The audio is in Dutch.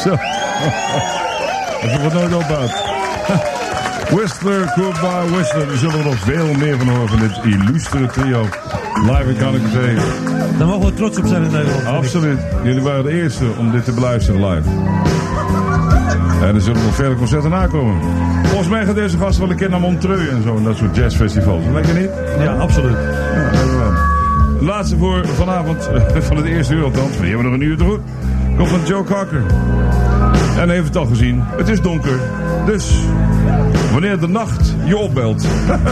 Zo. Dat wordt nooit ophoudt. Whistler, Goodbye Whistler. Er zullen we nog veel meer van horen van dit illustere trio. Live in Canneke. Daar mogen we trots op zijn in Nederland. Absoluut. Jullie waren de eerste om dit te beluisteren live. En er zullen nog vele concerten nakomen. Volgens mij gaan deze gasten wel een keer naar Montreux en zo. En dat soort jazzfestivals. Lekker niet? Ja, absoluut. Ja, laatste voor vanavond van het eerste uur althans. We hebben nog een uur te goed. Komt van Joe Cocker. En heeft het al gezien. Het is donker. Dus wanneer de nacht je opbelt.